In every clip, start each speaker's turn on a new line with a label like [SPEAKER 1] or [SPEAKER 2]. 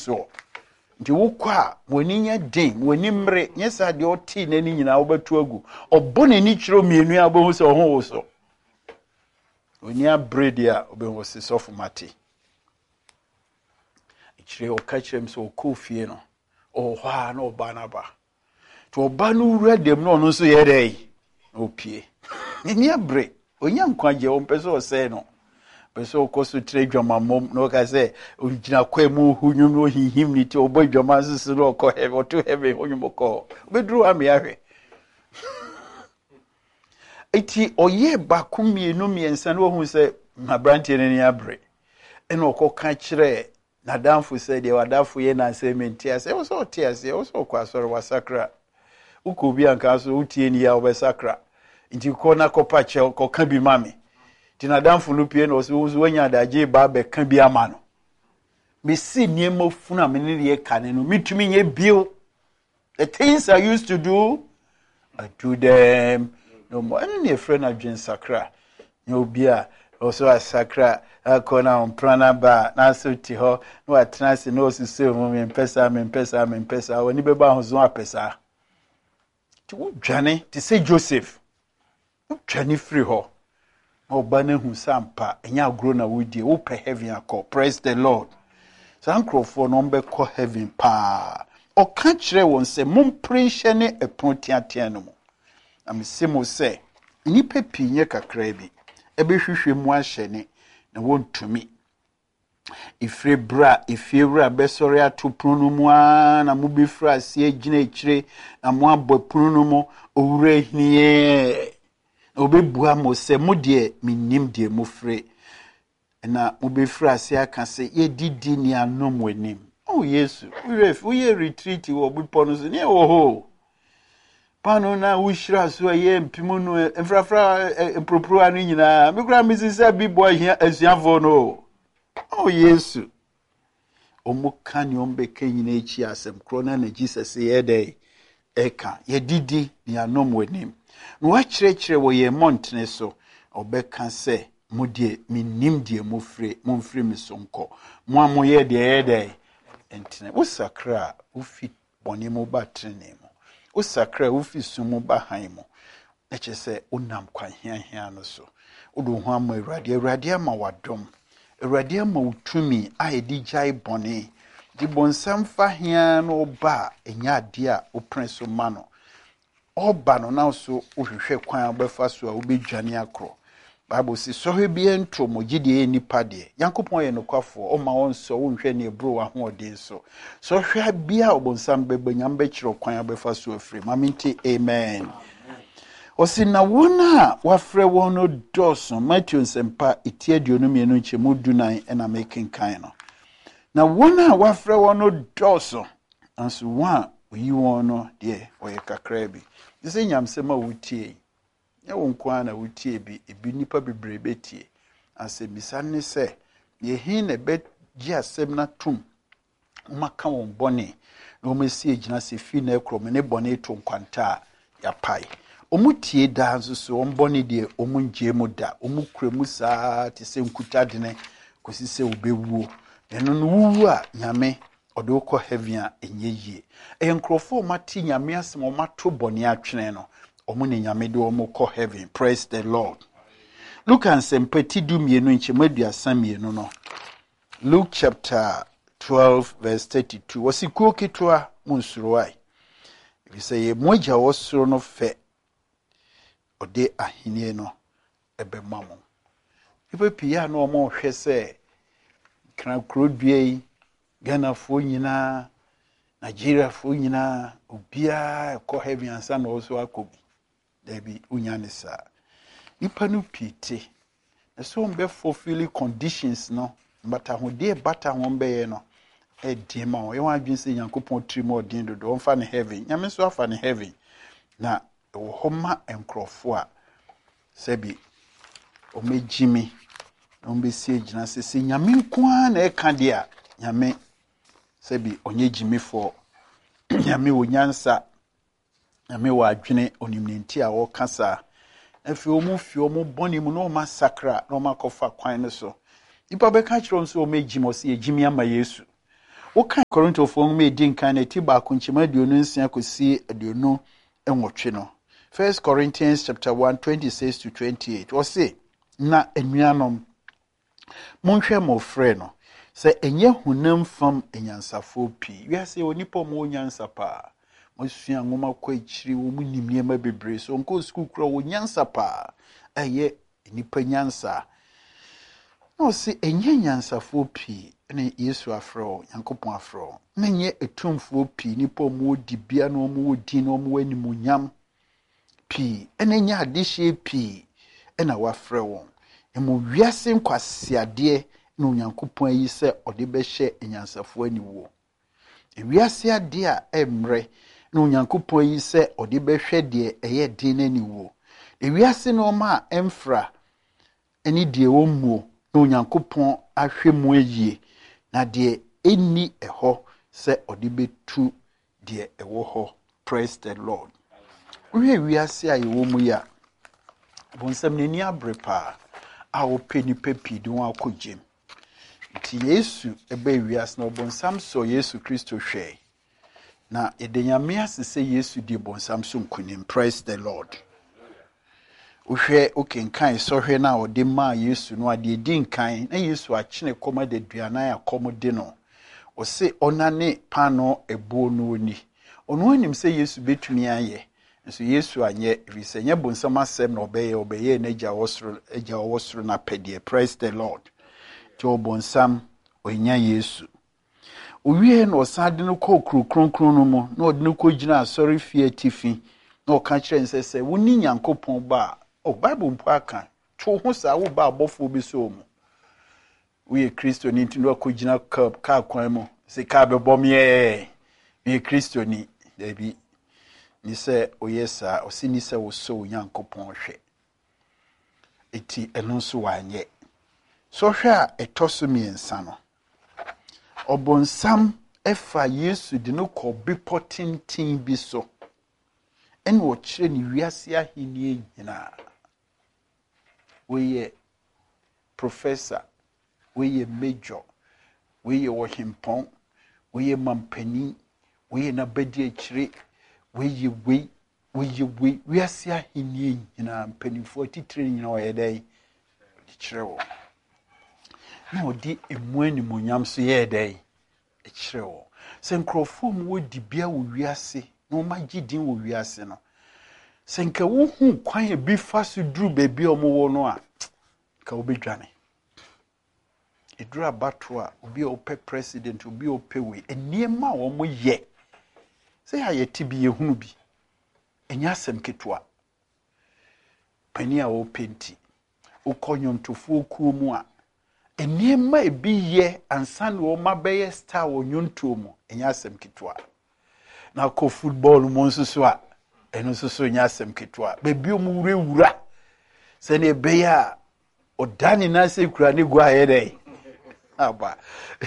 [SPEAKER 1] so nti wokwa woni nya den woni mre nyesa de oti na ni nyina wobetu agu obone ni chiro mienu a bohu se ho wo so oni abredi a obehu se sofu mate chire o kachrem so okofie no o hwa na obana ba to obanu wura dem no no so ye dai opie ni abre onya nkwaje o mpese o se no pese o koso tire dwamamom no ka se o gina kwemu hunwum no hihim ni ti obo dwama sisi no ko heaven to heaven hunwum ko obedru ame ahwe eti oye bakumienu miensa no hu se mabrantie ni abre eno okoka kire na damfu se de wadafu ye na sementi ase o so tie ase o so kwa soro wasakra ukobi anka so utie ni ya obesakra nti ko na kopache ko ka bi mame tina damfu no pie no so wanya daje ba be ka bi ama no me si niemo funa me ne ye kane no mitumi nye bio the things I used to do I do them no more any friend adwen sakra no bia also asakra akona on prana ba na so ti ho no atnase no osise mu me mpesa woni beba hozo apesa ti wo dwane ti say Joseph wo dwane free ho obane hu sampa enya agro na wodie wo pe heaven akọ praise the Lord sankrofo no mbe ko heaven pa o ka kire won se momprehye ne epontiatia no mo amsemo se nipa pinye kakra bi ebehwehwe mu ahyene na wontumi ifrebra besori atopunu mu na mubifra asie gina ekire na mo abopunu no mo owure hiniye obebua mo se modie minim die mofre na mubifra asie aka se yedidi ni anom wanim oh yesu we retreat wo bipono so ne oho pano na ushira so ye mpimu no enfrafra empropro anu nyina mikura misisa bibo ahia asuafo no oh yesu omukani ombeke nyina echi asem krona na Jesus ye dey eka ye didi ni anom wanim no wa kirekire wo ye montene so obeka se modie minim die momfre misonko mo amoye de ye dey entene usakra ufi boni mo batrene usakra ufi sumu bahan mo eche se unam kwa hia no so odo ho ama awurade ama wadom awurade ama utumi aedi jai boni di bonsam fa hia no ba enya ade a oprenso ma no oba no na so ohwehwe kwan obefa so a obedwane akro Bible says so he be ento mo gide nipa de Yankopon ye nokwafo o ma won so wonhwe ne ebro wa ho odin so hwe bia obonsam bebanyam be kiro kwan abefa so afri maminti amen osi na wona wafre wono doso Matthew nsempa itie aduonu mienu nche mudunan ena making kan no na wona wafre wono doso anso wa oyi wono de oye kakra bi dise nyamsema wutie ya wonkwa na wutie bi nipa bebrebe tie asebisa ne se ye hin na be gi asem na tum maka won bone na o mesi egina se fi na ekrom ne bone to nkwanta ya pai omutie da nso so on bone de omunje mu da omukremu saa te se nkuta de ne kosi se obewuo eno no wuwu a nyame odo ko heaven a enye yie enkrofo mati nyame asem o mato bone atwene no omune nyame de omo ko heaven praise the Lord Luke and sempati du mienu nchemaduasa mienu no Luke chapter 12 verse 32 wasikuo kitwa munsuruai ibise ye moja wosoro no fe ode ahenie no ebemamo ipe pia no omo hwe se kran krodue Ghana fo nyina Nigeria fo nyina obia ko heaven ansa no so akobi Debi unyanisa nipa no pite na so mbe fulfill conditions no but ahode bata ho mbe no e die ma o ye wan adwin se Yankopon trimo odin dodo on fa ne heaven nyame so afa ne heaven na wo homa enkrofo a sebi o mejimi on be sie gina se nyame nkoa na e kan de a nyame sebi onye jimi fo nyame wonyansa nyame wa adwene onimnenti a wo kasa afi omu boni mu no masakra no makofa kwan no so ipa be ka kiro nso o mejimo se ejimi ama Yesu woka Korintofo me din kan na ti ba kunchima aduonu nsia kosi aduonu enwotwe no. 1 Corinthians chapter 1 26 to 28. Wo say na enuanom monhwe mo frɛ no sɛ enye hunam fam enyansafo pi. Wi ase onipa mo nyansa pa. Mo sua ngoma kwa ichiri wo munim niema bebre so nko school kura wo nyansa pa. Eye nipa nyansa. No se enye nyansafo pi ne Yesu afro Yankopon afro. Na nye etumfo pi nipa mo di bia no mo di no mo animunyam pi ene nya adehye pi ena wafrɛ won. Emu wiase nkwasiade na Onyankopon ayi sɛ ɔde bɛhyɛ enyansafo aniwo. Wiase ade a emre na Onyankopon ayi sɛ ɔde bɛhwɛ de ɛyɛ den aniwo. Wiase no ma emfra eni de womuo na Onyankopon ahwɛ mu ayie na de eni ɛhɔ sɛ ɔde betu de ɛwɔ hɔ. Praise the Lord. Wiase a yɛwɔ mu ya bonsam n'ani abrepa a wopɛ nipa pi de wɔn akɔgyem. Nti Yesu ebe wiase na bonsam so Yesu Kristo hwɛ na edanyame asese Yesu di bonsam so nkunim. Praise the Lord. Uhwe okenkan sohwe na ode ma Yesu no ade di nkan na Yesu akyene koma de duanan akomode no o se onane pano ebuo no oni ono anim se Yesu betumi aye nso Yesu anye rise nya bonsam asem na obeye na agya wosoro na pede. Praise the Lord. To bonsam onya Yesu owie no osade no kokronkron no mo na ode no kogina asori fie tifi na o ka kire nsese woni Nyankopon ba Bible mpo aka to ho sa wo ba abofo bi so mu we Kristo ni ntindo akogina ka kwan mu se ka bebom ye we Kristo ni dabi ni se oyesa osini se wo so Nyankopon hwe eti eno so wanye so hwe a etoso miensa no obonsam efa Yesu de no ko bipotintin bi so en wo kire ni wiase ahenie nyina. We professor, we major, we wahimpon, we mampani, we na bedi echire, we are sia hini na mpanifo titire nyina oyedai echire wo. Na odi emuani monyam so yedai echire wo. Se nkrofo mu wo dibia wo wiase, na magidin wo wiase no. Senka wo hu kwan e bi fa so duru bebi omo no a ka obedwane edura bato a obi ope president obi ope we eniema wo mo ye se ya yeti bi yehunu bi enya asem ketua pani a wo penti ukonyontofu okuo mu a eniema e bi ye ansa na wo mabeye star wo nyonto mu enya asem ketua na ko football mo nsusu a eno so nya asem ketua bebi omu wura se ne beya odani na se kura ni gwa yede aba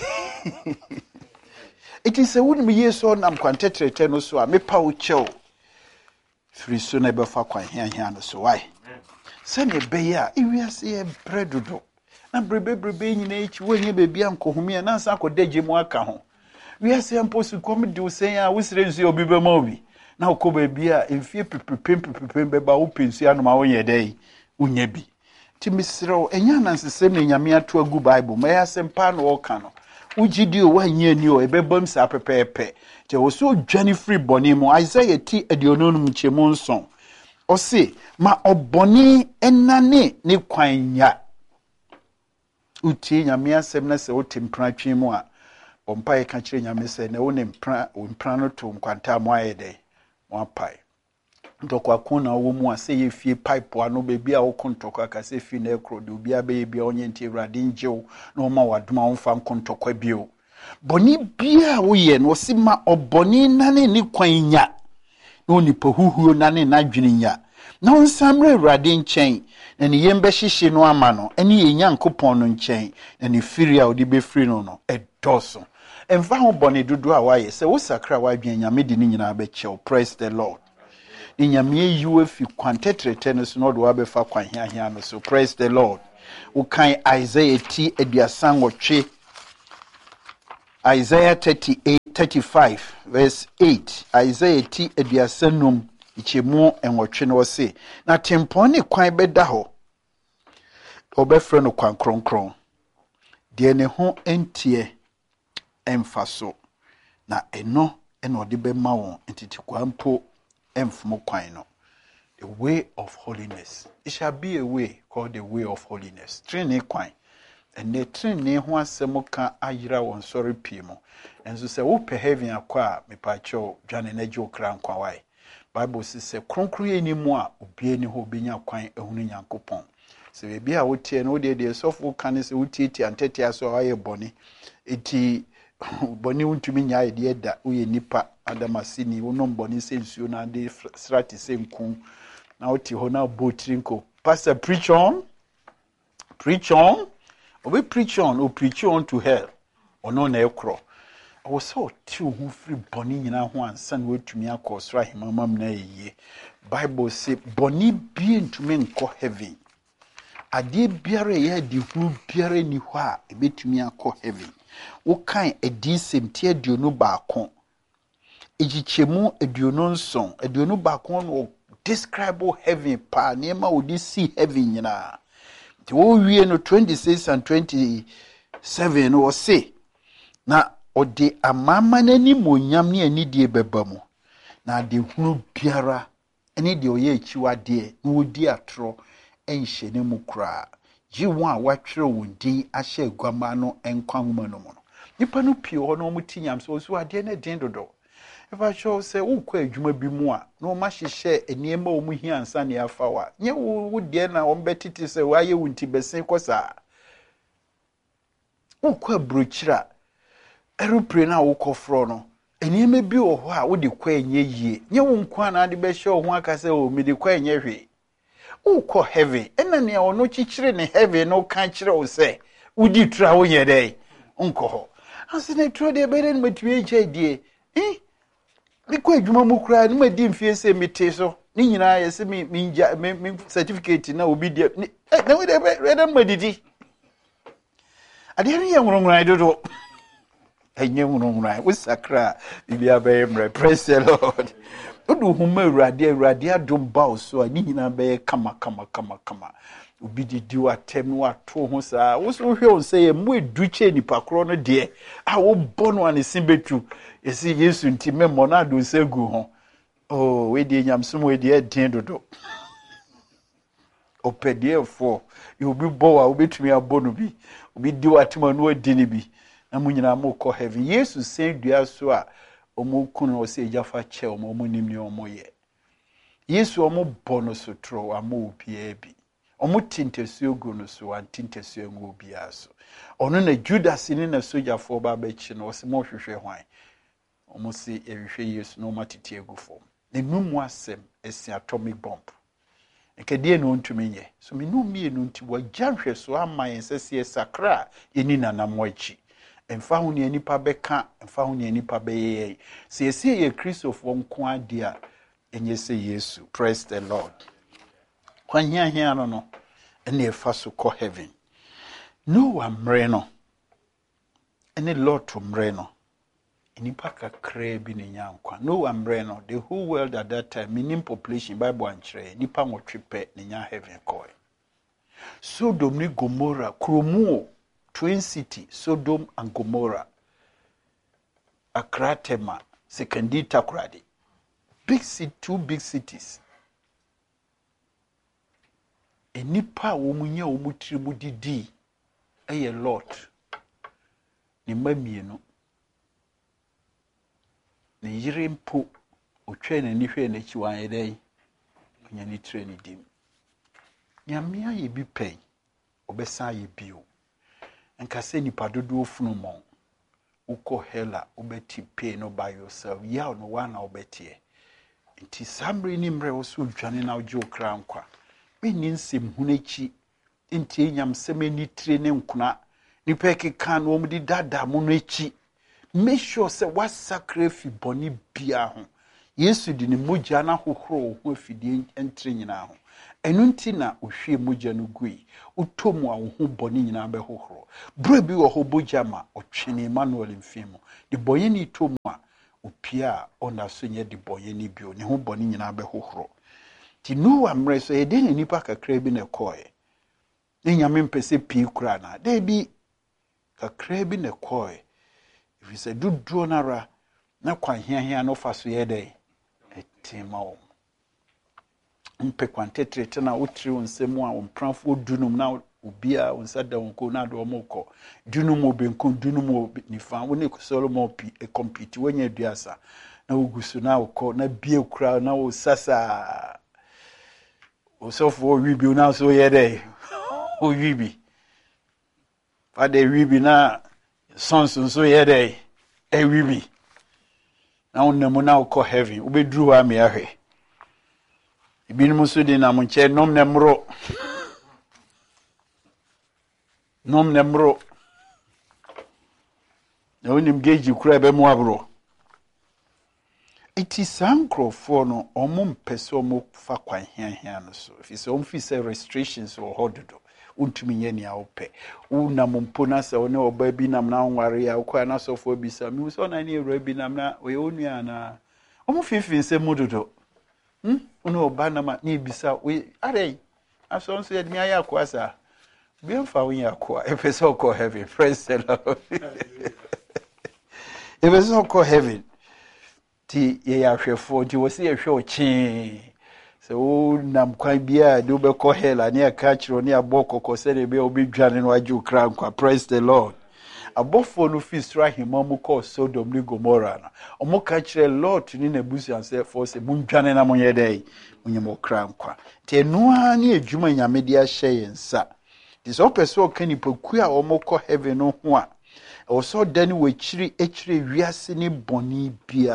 [SPEAKER 1] it is a won me yeso nam kwantetrete no so a mepa wo chew firi so na befa kwan hia no so why se ne beya ewiase e bredodo na brebe nyina echi wonye bebi ankohumi na nsa akodaje mu aka ho wiase amposu komedi wo sen a wosire nsu obi be ma obi na ukobe bia emfie pepepem beba wo pensu anoma wo yedai unya bi ti misro enya nansesem ne nyame ato agu Bible ma ya sempa no wo ka no ugidi o wanye ani o ebebam sa pepepe te wo so dwane free boni mu Isaiah ti adiononu mchemu nson o se ma oboni enane ne kwanya uti nyame asem na se wo tempra twen mu a ompa ye ka kire nyame se na wo ne mpra no to nkwanta mu ayede wapai ndokwa kuna wo mu ase ye fie pipe ano bebi a wo kontokwa ka se fi na ekro de obi abe bia onye nti Awurade njew na o ma wadoma wo fa kontokwa bio boni bia wo ye no si ma oboni nane ni kwanya na onipa huhuo nane na dwene nya na onsamre Awurade nchen na ne yembe hyehye no ama no ene ye Nyankopon no nchen na ne firi a odi be firi no no edoso emfa ho boni dodo a waye se wo sakra wa dwen nyame di ni nyina be chew. Praise the Lord. Ni nyame yiwe fi kwantetrete no so no do abefa kwan hia no so. Praise the Lord. Wo kan Isaiah ti aduasan wotwe Isaiah 35 verse 8. Isaiah ti aduasanum ichemu enwotwe no se. Na tempon ne kwan beda ho. Obefre no kwan kronkron. De ne ho entie emfaso. Na eno eno de be ma won entiti kwampo emfumo kwan no. The way of holiness. It shall be a way called the way of holiness. Trine kwan. And the trine ho asemo ka ayira won sorry pimo. And so say wo pe heaven akwa me pa cho dwane na je okra nkwa wai. Bible says kronkron enimu a obie ni ho benya kwan ehunu Nyankopon. Se bia wo tie no de sofo kan se wo tie antete aso aye boni. Eti boni untumi nya de da wo ye nipa adamasini wo no boni se nsuo na de strati se nku. Now Tihona Botrinko. Pastor, preach on. Preach on. Or we preach on to hell. Or no necro. I was so two who free bonny in our one son word to me, of course, right, mamma ye. Bible say, bonny being to men call heaven. I did bear a year, the who bear any wha, a bit to me, I call heaven. What kind a decent tear do you know back on? Ejichemu a duonon song, a duono back on describe heaven pa nema would see heaven yina. The whole year no 26 and 27 or say na o de amama nani monyam ne ani die bebamu na de hunu biara ene de oye achiwa de no wodi atro enhye ne mu kra ji won a watwere won din ahye agwama no enkwa homa no mo nipa no pie ho no mutinyam so ade na den dodo. If I show say, oh, quite you may be more, no much share a near more here and sunny afawa. You would then on betty to say, why you wouldn't be say, cosa. Oh, quite bruchra. Aeroplane now walk off frono. And you may be or what would you quay ye? You won't quan and the best show one can say, oh, me the quay ye. Oh, quite heavy. And then you are no children in heavy, no country or say, would you travel your day? Uncle. I said, I tried a better than to dear. Eh? Because you mamma cried, my dear fiancé me teso. Nina, I say me certificate now will be there. No, read my diddy. I didn't hear wrong right at all. I knew wrong right. With Sacra, Bilia, praise the Lord. Don't whom radia don't bow, so I need not be come. Ubi di do attempt what to her. Was no say a more duce ni pacrona dear. I will born one is simbetu. You see, yes, until me monado say go home. Oh, we did yam somewhere dear tendo. O per dear for you be bow, will be to me a bonubi. We do at my no dinibi. Namunina mo call heavy. Yes, to say, dear soa, or mo kuno say Jaffa chair or monim no more ye. Yes, or more bonus to throw a mo PAB. Omo tintesuo gu no so antintesuo ngo bia so ono na Judas ni na soja for ba bechi no se mo hwehwe hwan omo se ehwehwe Yesu no matete egu fom ne numu asem esi atomic bomb nkede no ntumi nye so me no mie no nti wa janhwe so ama yensese sakra yeni nanam wachi emfa hu ne nipa beka emfa hu ne nipa beye se esi ye Christopher nko ade a enye se Yesu. Praise the Lord. Kwan hia no ene efa so ko heaven no amre no ene Lord to mre no enipa kakra bi ne nyankwa no amre no the whole world at that time minimum population Bible anchre nipa nwotwepe ne nya heaven ko Sodom ni Gomorrah kromu twin city Sodom and Gomorrah Akratema Sekendi Takoradi big city, two big cities. Enipa womunya womutiri mudidi eye lot ni mamieno ni yire mpo otwe na ni hwe na chi wan yedai onya ni tire ni dim nyamia ye bi pen obesa ye bio enka se nipa dodo ofunu mo uko hela obeti pay no by yourself ya no wana obetie nti samre ni mre wo so dwane na ojo kra nkwa Meaning sim hunechi inti nyam semeni trene nkuna nipa keka no omdi dada mo no echi make sure say what sacrifice boni bia ho Yesu di ne mogya na hohoro ho afidie entre nyina ho. Enu nti na ohwie mogya no gui. Utomu a wo ho bɔne nyina be hohoro. Bro bi wo ho bogya ma otwene Emmanuel mfimu. De boye ni tomu a opia ona so nye de boye ni bio. Ne ho bɔne nyina be hohoro. Ti Noah mre so yede ne nipa kakra bi na koe. Ne nyame mpese pii kura na. De bi kakra bi na koe. If you say duduo nara na kwan hia no fa so yede etima wo. Mpe kwantetrete na utri onsemu a ompranfo dunum na obia onsada wonko na do omoko dunum obenko dunum obnifa woni Solomon pi e compete wanya aduasa na ogusu na okọ na bie kura na o sasa osofo wibi na so yede o wibi fade wibi na sonso so yede e wibi na onemu na okọ heaven obedru wa me ahwe ibinum so di na monche nom na mro nom na mro na onim geji kura be mu abro iti sankrofo no omum pese omo fa kwan hiahia no so if so omfi say restrictions or hododo untumi nye ni awpe una mompo na se one oba bi nam na nware ya kwa na sofo bi sa mi so na ni ewra bi nam na we onua na omo fifin se mudodo uno oba na ma ni bisa we are aso nso ye mi aya kwa sa bi mfa wo ya kwa efese okọ heaven praise the Lord efese okọ heaven ti ye ya hwefo ti wo se ye hwe ochi so nam kwan bia de obekọ hell ani aka chiro ni abokoko se de be obedwane no aju kra nkwa praise the Lord abofo no fi sra himamu ko Sodom ni Gomorrah na omo ka kire Lord ni na busu anse for se mundwane na monye dai munyemo kra nkwa ti enua ni adwuma nyame de ahye yensa ti so peso ka ni poku a omo ko heaven no ho a oso dani we chiri wiase ni boni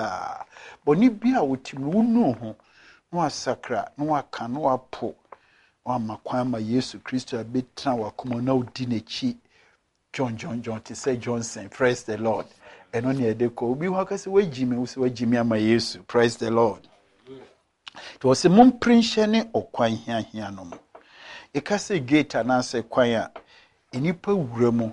[SPEAKER 1] bia otimi wonu ho no asakra no aka no apo o amakwan ma Yesu Kristo abetra wakoma na odi nechi John to say Johnson praise the Lord and on ye deko obi ho akase wagime wo se wagime ama Yesu praise the Lord to wo se mum prince ne okwan hia no mo e kase gate na se kwan a enipa wuramu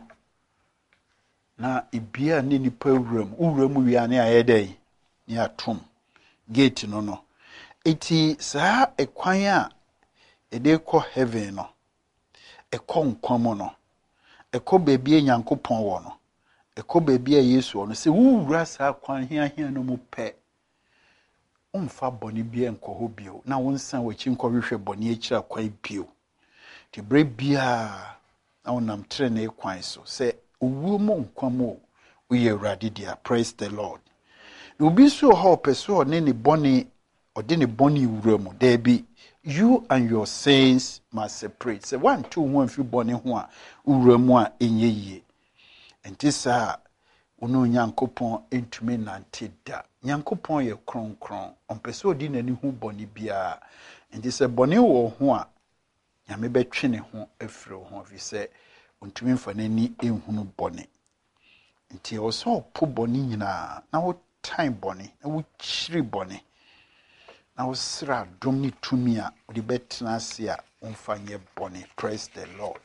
[SPEAKER 1] na ibia ne nipa wuramu wi ane ayedai ni atom gate no eti saa ekwan a ede kɔ heaven no ekɔ nkwam no ekɔ beebi Nyankopɔn wɔ no ekɔ beebi a Yesu wɔ no se wuwura saa kwan hia no mu pɛ umfa bɔne bia nkɔ hɔ bio na wonsan wachi nkɔ hwehwɛ bɔne akira kwan bio ti bre bia na wonam tre na ekwan so se owuo mu nkwam o uye Awurade dia praise the Lord obi so ho pɛso ne ne bɔne ɔde ne bɔne wura mu there be you and your sins must separate say 1 2 1 fi bɔne ho a wura mu a enye yie enti saa ono Nyankopɔn entumi nante da Nyankopɔn yɛ kronkron ɔmpɛso odi nani hu bɔne bia enti sɛ bɔne wɔ ho a Nyame bɛtwe ne ho afiri ho fi sɛ ontumi mfa nani ehunu bɔne enti ɔsɔ po bɔne nyina na wo time bɔne na wo chiri bɔne na wo sra dom ni tumi a odi betena ase a umfa nye bɔne praise the Lord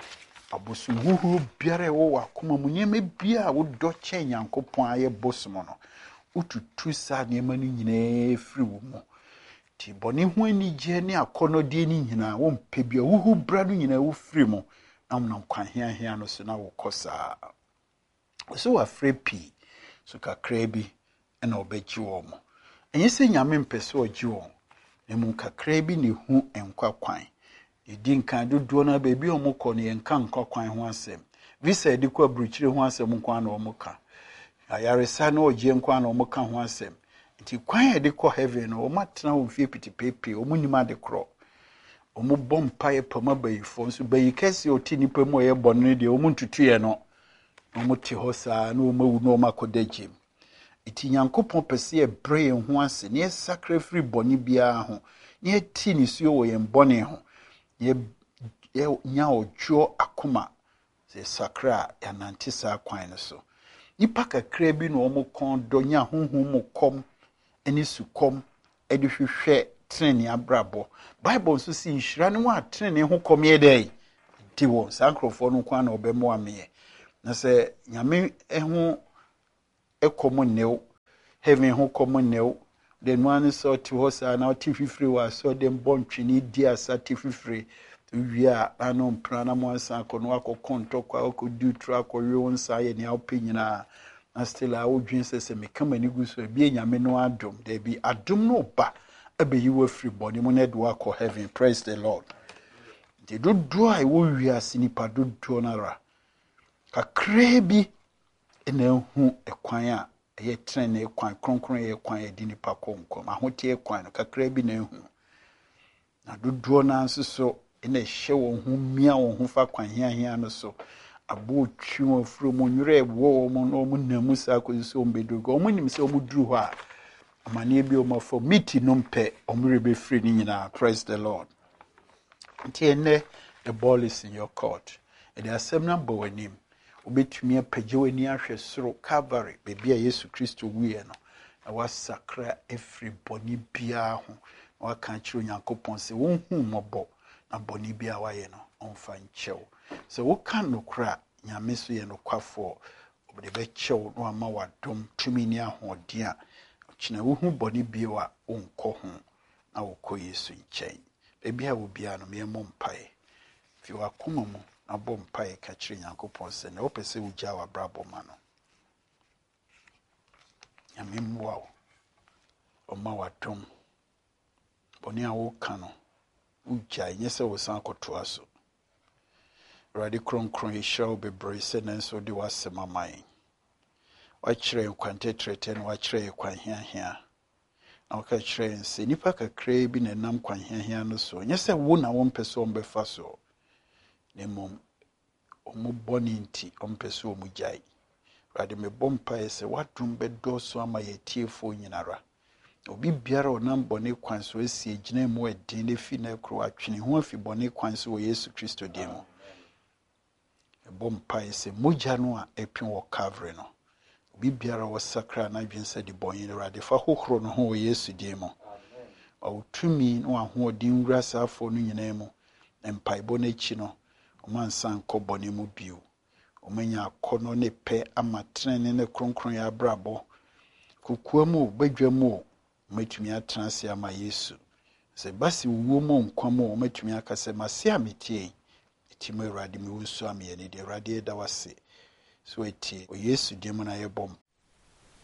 [SPEAKER 1] abosu huhu biara wo wakoma mu nyeme bia wo dɔ kyɛ Nyankopɔn ayɛ bosom no ututu sa nema no nyina firi wo mu ti bɔne ho anigye ne akɔnɔde ni nyina wo mpɛ bia huhu bra no nyina wo firi mu na mnam kwan hia no so na wo kɔsa so afre pi so kakra bi na obɛgye wo mu enye se Nyame mpɛse ogye wo emu kakra bi ne hu enkwa kwan edi nkan dodo na ba bi omukɔ ne enka nkwa kwan ho asɛm visa edi kɔ abrukyire ho asɛm nkwa na omuka ayaresa na ogye nkwa na omuka ho asɛm nti kwan edi kɔ heaven no omatena wo fie pitipepe omunima de korɔ omubɔ mpae pama bayifo nso bayi kɛse oti nipa mu ɔyɛ bɔne de omuntutuye no omuti hɔ saa na omawu na omakodagye iti Nyankopɔn pɛse ebre ho ase ne sacrifice bɔne bia ho ne ti ni suo wɔ yɛn bɔne ho ye nya odwo akoma se sakra ya nante saa kwan no so nipa kakra bi no omukon do nya honhom mu kom ɛne sukom ɛde hwehwɛ trene abrabɔ bible nso si nhyira no wa trene ho kɔm yɛ dɛ di wɔ saa nkrɔfoɔ no kwa na ɔbɛmo ameyɛ na sɛ nyame ho ɛkɔm new heaven ho kɔm new the one sɔ te hɔ saa na ɔte fifiri wɔ asɔ de mbɔ ntwene di asa te fifiri wie a ano mpra na mo ansa akɔ no akɔ ntɔkwa akɔ di tra akɔ wie nsa yɛ nea ɔpɛ nyinaa na still a wodwen sɛ meka mani gu so bi nyame no adom da bi adom no ba abeyi wo free body mo na de wakɔ heaven. Praise the Lord. De dodo a ɛwɔ wiase nipa dodo na ra kakra bi na hu ɛkwan a ɛyɛ trene ɛkwan kronkron ɛyɛ kwan ɛdi nipa konkom ahote ɛkwan no kakra bi na hu na dodo na nso so na ɛhyɛ wɔn ho mia wɔn ho fa kwan hiahia no so abo twi wɔn furo mo nwere ɛwɔ wɔn no mo namu saa kɔ so wɔn bedogo wɔn nim sɛ wɔn duru hɔ a amane bi wɔn afɔ meeting no mpɛ wɔn rebe free ni nyinaa. Praise the Lord. Nti ene the ball is in your court. Ɛde asɛm na bɔ w'anim obetumi apagye w'ani ahwɛ soro Calvary beebi a Yesu Kristo wuiɛ no na wasakra every bɔne biara ho na waka kyerɛ Onyankopɔn sɛ wonhu mmɔbɔ na bɔne bi a wayɛ no ɔmfa nkyɛw sɛ woka nokora nyame so yɛ nokwafoɔ obde bɛkyɛw no ama wadom tumi ne ahoɔden a kyena wohu bɔne bi a wonkɔ ho na wokɔ Yesu nkyɛn beebi a wobia no meyɛmmɔ mpae fi wakoma mu na bɔ mpae ka kyerɛ Nyankopɔn sɛ na wopɛ sɛ wogya w'abrabɔ ma no nyame mmoa wo ɔma wadom bɔne a woka no wogyae nyɛ sɛ wo san akɔtoa so Awurade kronkron yɛhyira wo bebree sɛ nanso de w'asɛm ama yɛn wakyerɛ yɛn kwantetrɛtɛ no wakyerɛ yɛn kwan hiahia na woka kyerɛ yɛn sɛ nnipa kakraa bi na nam kwan hiahia no so nyɛ sɛ wo na wɔmpɛ sɛ ɔmbɛfa so na mmom ɔmo bɔne nti ɔmpɛ sɛ ɔmo gyae Awurade mebɔ mpaeɛ sɛ w'adom bɛdɔɔso ama yɛtiefoɔ nyinara obi biara ɔnam bɔne kwan so asi gyina mu ɛden ne fi na kuro atwene ho afi bɔne kwan so wɔ Yesu Kristo din mu mebɔ mpaeɛ sɛ mogya no a ɛpem wɔ Calvary no obi biara wɔsakra na adwen sɛ de bɔne no Awurade fa hohoro no ho wɔ Yesu din mu ɔtumi no ahoɔden wura saafo no nyinaa mu na mpaebɔ no akyi no ɔmansa nkɔ bɔne mu bio ɔmanya akɔnɔ ne pɛ ama trene ne kronkron yɛ abrabɔ kokua mu badwa mu ɔmatumi atena ase ama Yesu sɛ basi wuo mu nkwa mu ɔmatumi aka sɛ mase a metie ɛtim Awurade me wo nso ameyɛ ne de Awurade da wase so etie o Yesu din mu na yɛbɔ